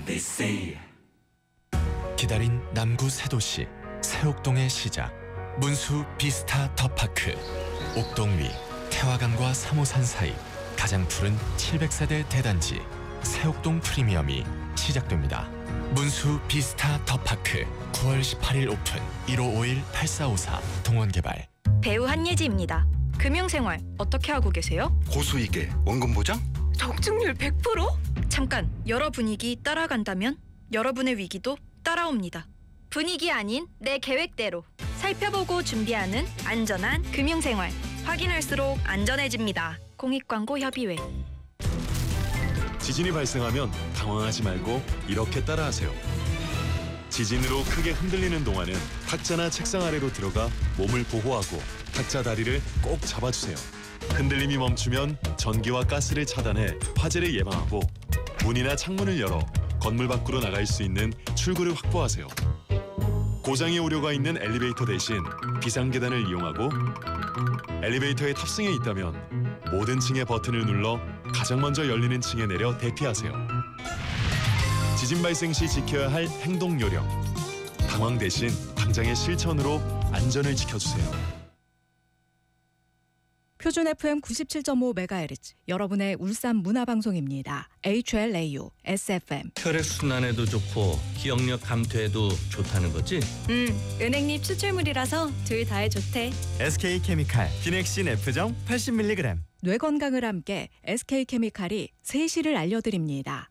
기다린 남구 새 도시 새옥동의 시작, 문수 비스타 더파크. 옥동 위 태화강과 3호산 사이 가장 푸른 700세대 대단지 새옥동 프리미엄이 시작됩니다. 문수 비스타 더파크 9월 18일 오픈. 1551-8454 동원개발. 배우 한예지입니다. 금융생활 어떻게 하고 계세요? 고수익에 원금 보장? 적중률 100%? 잠깐, 여러 분위기 따라간다면 여러분의 위기도 따라옵니다. 분위기 아닌 내 계획대로 살펴보고 준비하는 안전한 금융생활. 확인할수록 안전해집니다. 공익광고협의회. 지진이 발생하면 당황하지 말고 이렇게 따라하세요. 지진으로 크게 흔들리는 동안은 탁자나 책상 아래로 들어가 몸을 보호하고 탁자 다리를 꼭 잡아주세요. 흔들림이 멈추면 전기와 가스를 차단해 화재를 예방하고 문이나 창문을 열어 건물 밖으로 나갈 수 있는 출구를 확보하세요. 고장의 우려가 있는 엘리베이터 대신 비상계단을 이용하고 엘리베이터에 탑승해 있다면 모든 층의 버튼을 눌러 가장 먼저 열리는 층에 내려 대피하세요. 지진 발생 시 지켜야 할 행동 요령. 당황 대신 당장의 실천으로 안전을 지켜주세요. 표준 FM 97.5MHz, 여러분의 울산 문화방송입니다. HLAU, SFM. 혈액순환에도 좋고 기억력 감퇴에도 좋다는 거지? 은행잎 추출물이라서 둘 다에 좋대. SK케미칼 비넥신 F정 80mg. 뇌 건강을 함께 SK케미칼이 세시를 알려드립니다.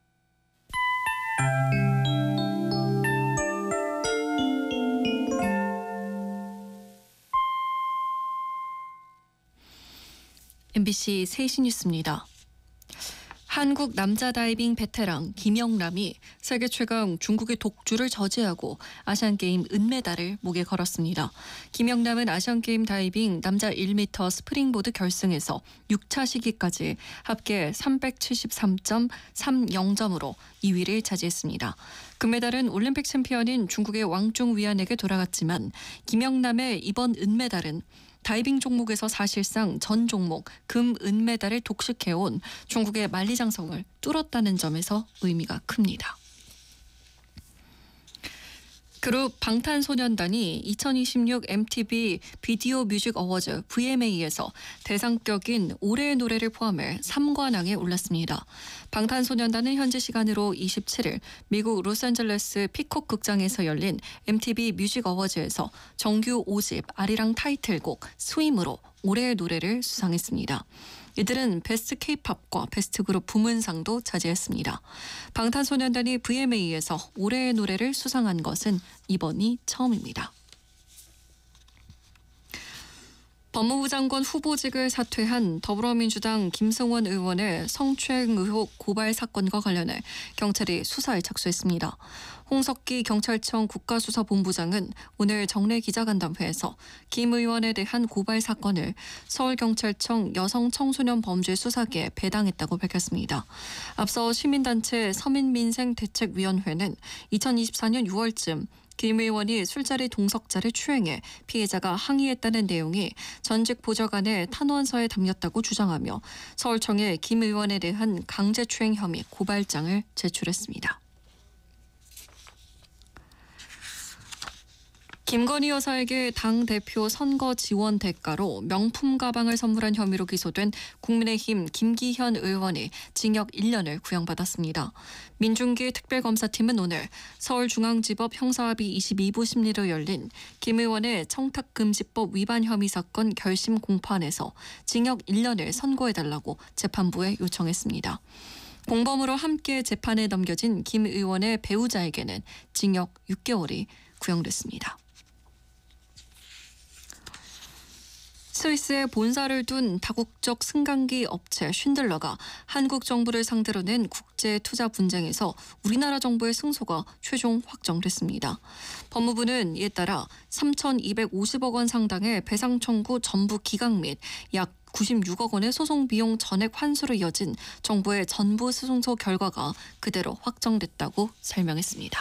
MBC 세시 뉴스입니다. 한국 남자 다이빙 베테랑 김영남이 세계 최강 중국의 독주를 저지하고 아시안게임 은메달을 목에 걸었습니다. 김영남은 아시안게임 다이빙 남자 1m 스프링보드 결승에서 6차 시기까지 합계 373.30점으로 2위를 차지했습니다. 금메달은 올림픽 챔피언인 중국의 왕중위안에게 돌아갔지만 김영남의 이번 은메달은 다이빙 종목에서 사실상 전 종목 금, 은메달을 독식해온 중국의 만리장성을 뚫었다는 점에서 의미가 큽니다. 그룹 방탄소년단이 2026 MTV 비디오 뮤직 어워즈 VMA에서 대상격인 올해의 노래를 포함해 3관왕에 올랐습니다. 방탄소년단은 현지 시간으로 27일 미국 로스앤젤레스 피콕 극장에서 열린 MTV 뮤직 어워즈에서 정규 5집 아리랑 타이틀곡 스윙으로 올해의 노래를 수상했습니다. 이들은 베스트 K-팝과 베스트 그룹 부문상도 차지했습니다. 방탄소년단이 VMA에서 올해의 노래를 수상한 것은 이번이 처음입니다. 법무부 장관 후보직을 사퇴한 더불어민주당 김승원 의원의 성추행 의혹 고발 사건과 관련해 경찰이 수사에 착수했습니다. 홍석기 경찰청 국가수사본부장은 오늘 정례 기자간담회에서 김 의원에 대한 고발 사건을 서울경찰청 여성청소년범죄수사계에 배당했다고 밝혔습니다. 앞서 시민단체 서민민생대책위원회는 2024년 6월쯤 김 의원이 술자리 동석자를 추행해 피해자가 항의했다는 내용이 전직 보좌관의 탄원서에 담겼다고 주장하며 서울청에 김 의원에 대한 강제추행 혐의 고발장을 제출했습니다. 김건희 여사에게 당대표 선거 지원 대가로 명품 가방을 선물한 혐의로 기소된 국민의힘 김기현 의원이 징역 1년을 구형받았습니다. 민중기 특별검사팀은 오늘 서울중앙지법 형사합의 22부 심리로 열린 김 의원의 청탁금지법 위반 혐의 사건 결심 공판에서 징역 1년을 선고해달라고 재판부에 요청했습니다. 공범으로 함께 재판에 넘겨진 김 의원의 배우자에게는 징역 6개월이 구형됐습니다. 스위스에 본사를 둔 다국적 승강기 업체 쉰들러가 한국 정부를 상대로 낸 국제 투자 분쟁에서 우리나라 정부의 승소가 최종 확정됐습니다. 법무부는 이에 따라 3,250억 원 상당의 배상 청구 전부 기각 및 약 96억 원의 소송 비용 전액 환수로 이어진 정부의 전부 승소 결과가 그대로 확정됐다고 설명했습니다.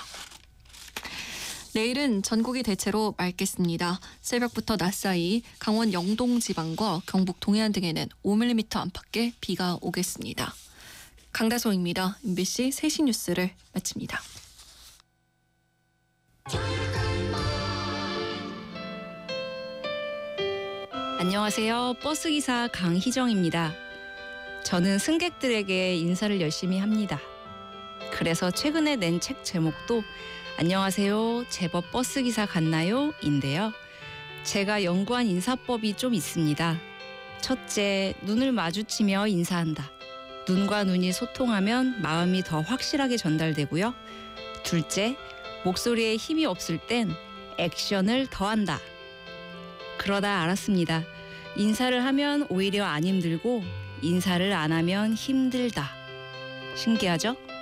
내일은 전국이 대체로 맑겠습니다. 새벽부터 낮 사이 강원 영동 지방과 경북 동해안 등에는 5mm 안팎의 비가 오겠습니다. 강다솜입니다. MBC 3시 뉴스를 마칩니다. 안녕하세요. 버스기사 강희정입니다. 저는 승객들에게 인사를 열심히 합니다. 그래서 최근에 낸 책 제목도 안녕하세요. 제법 버스기사 같나요? 인데요. 제가 연구한 인사법이 좀 있습니다. 첫째, 눈을 마주치며 인사한다. 눈과 눈이 소통하면 마음이 더 확실하게 전달되고요. 둘째, 목소리에 힘이 없을 땐 액션을 더한다. 그러다 알았습니다. 인사를 하면 오히려 안 힘들고 인사를 안 하면 힘들다. 신기하죠?